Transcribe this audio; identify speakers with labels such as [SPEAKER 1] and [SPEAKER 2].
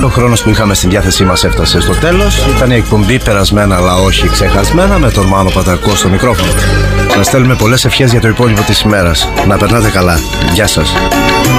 [SPEAKER 1] Ο χρόνος που είχαμε στη διάθεσή μας έφτασε στο τέλος. Ήταν η εκπομπή Περασμένα αλλά όχι ξεχασμένα με τον Μάνο Πατακό στο μικρόφωνο. Σας στέλνουμε πολλές ευχές για το υπόλοιπο της ημέρας. Να περνάτε καλά. Γεια σας.